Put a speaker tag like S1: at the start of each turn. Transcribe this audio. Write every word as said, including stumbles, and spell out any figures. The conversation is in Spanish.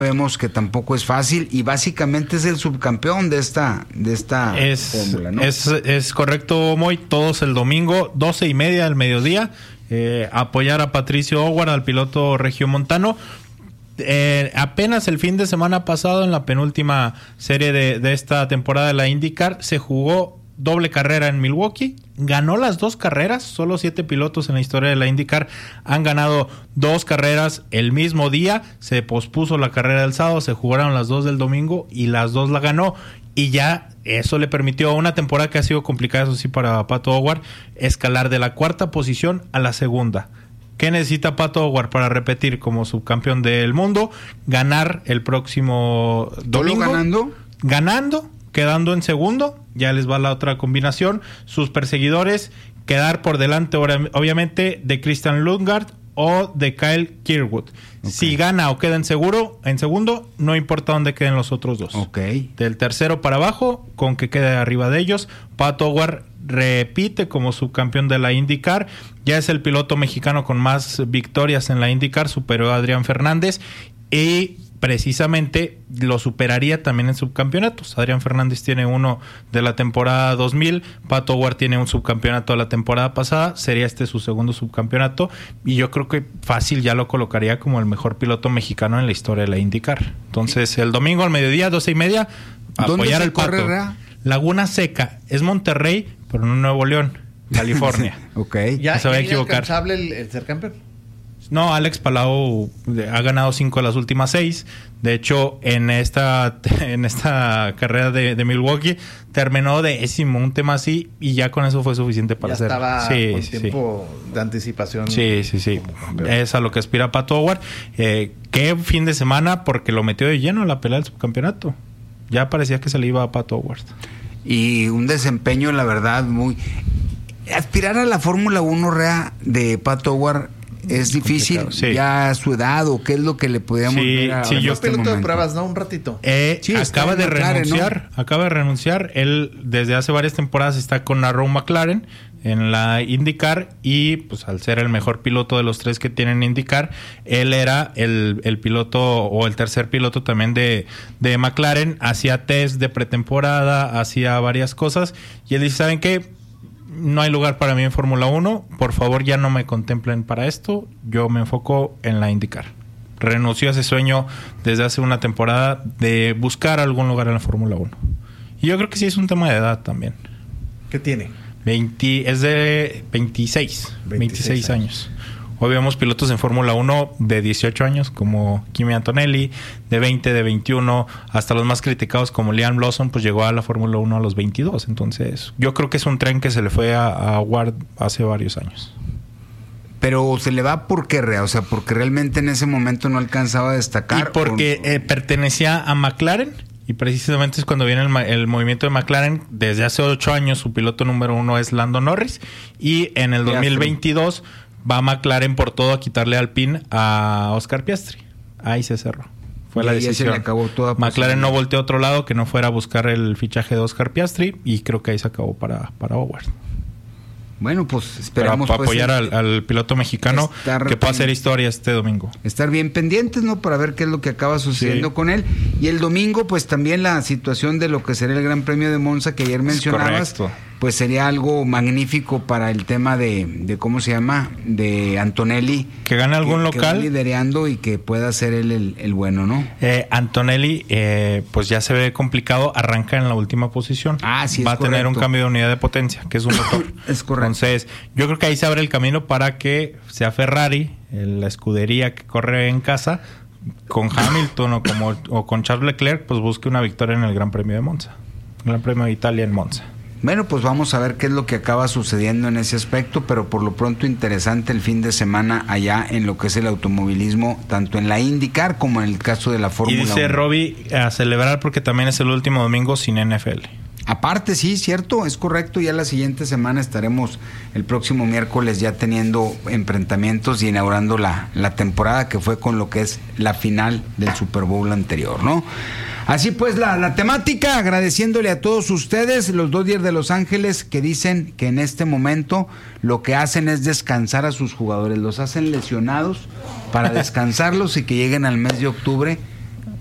S1: Vemos que tampoco es fácil y básicamente es el subcampeón de esta de esta
S2: es,
S1: fórmula, ¿no?
S2: Es, es correcto, Moy. Todos el domingo, doce y media del mediodía, eh, apoyar a Patricio Howard, al piloto regiomontano. Eh, apenas el fin de semana pasado, en la penúltima serie de, de esta temporada de la IndyCar, se jugó doble carrera en Milwaukee, ganó las dos carreras. Solo siete pilotos en la historia de la IndyCar han ganado dos carreras el mismo día. Se pospuso la carrera del sábado, se jugaron las dos del domingo y las dos la ganó, y ya eso le permitió, una temporada que ha sido complicada, eso sí, para Pato Howard, escalar de la cuarta posición a la segunda. ¿Qué necesita Pato Howard para repetir como subcampeón del mundo? Ganar el próximo domingo.
S1: ¿Solo ganando?
S2: Ganando, quedando en segundo. Ya les va la otra combinación. Sus perseguidores, quedar por delante, obviamente, de Christian Lundgaard o de Kyle Kirkwood. Okay. Si gana o queda en seguro, en segundo, no importa dónde queden los otros dos.
S1: Okay.
S2: Del tercero para abajo, con que quede arriba de ellos, Pato Howard repite como subcampeón de la IndyCar. Ya es el piloto mexicano con más victorias en la IndyCar, superó a Adrián Fernández y precisamente lo superaría también en subcampeonatos. Adrián Fernández tiene uno de la temporada dos mil, Pato Howard tiene un subcampeonato de la temporada pasada, sería este su segundo subcampeonato, y yo creo que fácil ya lo colocaría como el mejor piloto mexicano en la historia de la IndyCar. Entonces, el domingo al mediodía, doce y media, apoyar al Pato. Laguna Seca, es Monterrey, pero no Nuevo León, California.
S1: Ok.
S3: Ya,
S2: no se va a equivocar.
S3: El, el ser campeón.
S2: No, Alex Palau ha ganado cinco de las últimas seis. De hecho, en esta en esta carrera de, de Milwaukee terminó décimo, un tema así, y ya con eso fue suficiente para
S3: ya
S2: hacer.
S3: Estaba
S2: sí,
S3: con
S2: sí,
S3: tiempo sí. de anticipación.
S2: Sí, sí, sí. Es a lo que aspira Pato Howard. Eh, qué fin de semana, porque lo metió de lleno en la pelea del subcampeonato. Ya parecía que se le iba a Pato Howard.
S1: Y un desempeño, la verdad, muy... Aspirar a la Fórmula uno, Rea, de Pato Howard es difícil, sí. Ya a su edad, o qué es lo que le podíamos
S2: sí,
S1: ver a
S2: sí, yo
S1: este
S3: piloto
S1: momento.
S3: de pruebas, ¿no? Un ratito.
S2: Eh,
S1: sí,
S2: acaba de
S1: McLaren,
S2: renunciar, ¿no? Acaba de renunciar. Él desde hace varias temporadas está con Arrow McLaren en la IndyCar, y pues al ser el mejor piloto de los tres que tienen IndyCar, él era el, el piloto o el tercer piloto también de, de McLaren. Hacía test de pretemporada, hacía varias cosas, y él dice, ¿saben qué? No hay lugar para mí en Fórmula uno, por favor ya no me contemplen para esto, yo me enfoco en la IndyCar. Renunció a ese sueño desde hace una temporada de buscar algún lugar en la Fórmula uno. Y yo creo que sí es un tema de edad también.
S3: ¿Qué tiene?
S2: veinte, es de veintiséis, veintiséis años. Hoy vemos pilotos en Fórmula uno de dieciocho años, como Kimi Antonelli, de veinte, de veintiuno, hasta los más criticados como Liam Lawson, pues llegó a la Fórmula uno a los veintidós. Entonces, yo creo que es un tren que se le fue a, a Ward hace varios años.
S1: Pero se le va por qué, Rea, o sea, porque realmente en ese momento no alcanzaba a destacar.
S2: Y porque o... eh, pertenecía a McLaren. Y precisamente es cuando viene el, el movimiento de McLaren. Desde hace ocho años su piloto número uno es Lando Norris. Y en el dos mil veintidós va McLaren por todo a quitarle Alpine a Oscar Piastri. Ahí se cerró. Fue y la decisión. Se le acabó toda McLaren no volteó a otro lado que no fuera a buscar el fichaje de Oscar Piastri. Y creo que ahí se acabó para, para Howard.
S1: Bueno, pues esperamos
S2: para, para
S1: pues,
S2: apoyar al, al piloto mexicano que pueda hacer historia este domingo.
S1: Estar bien pendientes, ¿no? Para ver qué es lo que acaba sucediendo sí. con él. Y el domingo, pues también la situación de lo que será el Gran Premio de Monza que ayer mencionabas. Correcto. Pues sería algo magnífico para el tema de, de ¿cómo se llama? De Antonelli.
S2: Que gane algún
S1: que,
S2: local.
S1: Que va liderando y que pueda ser él el, el bueno, ¿no?
S2: Eh, Antonelli, eh, pues ya se ve complicado, arranca en la última posición.
S1: Ah, sí,
S2: va
S1: es
S2: a tener
S1: correcto.
S2: un cambio de unidad de potencia, que es un motor.
S1: Es correcto.
S2: Entonces, yo creo que ahí se abre el camino para que sea Ferrari, la escudería que corre en casa, con Hamilton o, como, o con Charles Leclerc, pues busque una victoria en el Gran Premio de Monza. El Gran Premio de Italia en Monza.
S1: Bueno, pues vamos a ver qué es lo que acaba sucediendo en ese aspecto, pero por lo pronto interesante el fin de semana allá en lo que es el automovilismo, tanto en la IndyCar como en el caso de la Fórmula uno.
S2: Y dice Robbie, a celebrar porque también es el último domingo sin N F L.
S1: Aparte, sí, cierto, es correcto. Ya la siguiente semana estaremos el próximo miércoles ya teniendo enfrentamientos y inaugurando la, la temporada, que fue con lo que es la final del Super Bowl anterior, ¿no? Así pues, la, la temática, agradeciéndole a todos ustedes, los Dodgers de Los Ángeles, que dicen que en este momento lo que hacen es descansar a sus jugadores, los hacen lesionados para descansarlos y que lleguen al mes de octubre